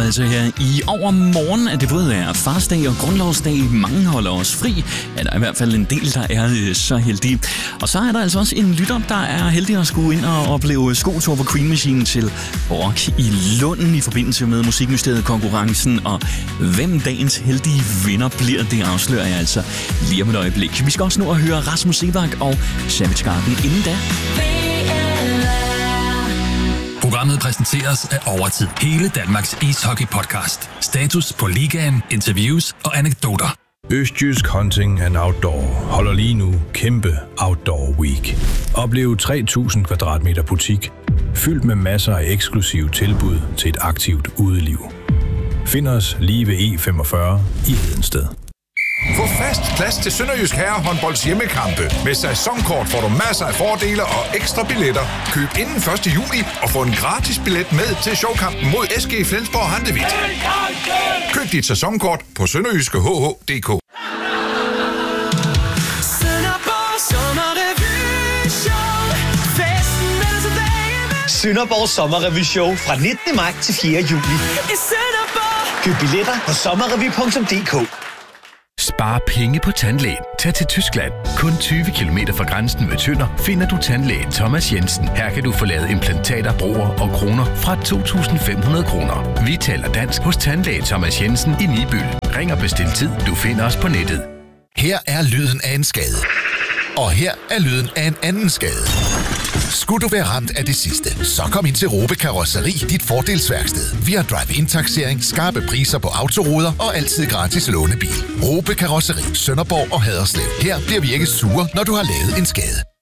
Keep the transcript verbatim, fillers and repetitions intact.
altså her i overmorgen, at det både er farsdag og grundlovsdag. Mange holder os fri. Ja, der er i hvert fald en del, der er øh, så heldige. Og så er der altså også en lytter, der er heldig at skulle ind og opleve skotur på Queen Machine til Rock i Lunden i forbindelse med Musikministeriet-konkurrencen. Og hvem dagens heldige vinder bliver, det afslører jeg altså lige om et øjeblik. Vi skal også nå at høre Rasmus Seebach og Savage Garden inden da. Programmet præsenteres af Overtid. Hele Danmarks ishockey-podcast. Status på ligaen, interviews og anekdoter. Østjysk Hunting and Outdoor holder lige nu kæmpe Outdoor Week. Oplev tre tusind kvadratmeter butik, fyldt med masser af eksklusive tilbud til et aktivt udeliv. Find os lige ved E femogfyrre i Hedensted. Få fast plads til Sønderjysk Herrehåndbolds hjemmekampe. Med sæsonkort får du masser af fordele og ekstra billetter. Køb inden første juli og få en gratis billet med til showkampen mod S G Flensborg Handewitt. Køb dit sæsonkort på sønderjyske h h punktum d k. Sønderborg Sommerrevy Show fra nittende maj til fjerde juli. Køb billetter på sommerrevy punktum d k. Spar penge på tandlægen. Tag til Tyskland. Kun tyve kilometer fra grænsen ved Tønder finder du tandlægen Thomas Jensen. Her kan du få lavet implantater, broer og kroner fra to tusind fem hundrede kroner. Vi taler dansk hos tandlæge Thomas Jensen i Nibyl. Ring og bestil tid. Du finder os på nettet. Her er lyden af en skade. Og her er lyden af en anden skade. Skulle du være ramt af det sidste, så kom ind til Robe Karosseri, dit fordelsværksted. Vi har drive-in-taksering, skarpe priser på autoruder og altid gratis lånebil. Robe Karosseri, Sønderborg og Haderslev. Her bliver vi ikke sure, når du har lavet en skade.